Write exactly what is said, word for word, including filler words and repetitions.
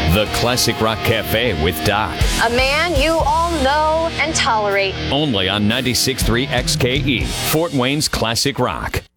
The Classic Rock Cafe with Doc. A man you all know and tolerate. Only on ninety-six point three X K E, Fort Wayne's Classic Rock.